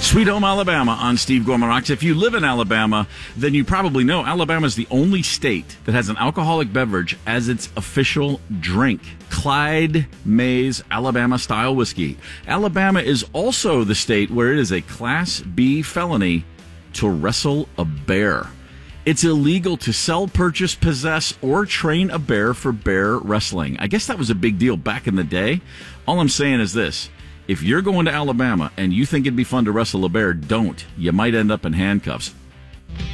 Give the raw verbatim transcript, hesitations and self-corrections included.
Sweet Home Alabama on Steve Gorman Rocks. If you live in Alabama, then you probably know Alabama is the only state that has an alcoholic beverage as its official drink. Clyde Mays Alabama style whiskey. Alabama is also the state where it is a Class B felony to wrestle a bear. It's illegal to sell, purchase, possess, or train a bear for bear wrestling. I guess that was a big deal back in the day. All I'm saying is this. If you're going to Alabama and you think it'd be fun to wrestle a bear, don't. You might end up in handcuffs.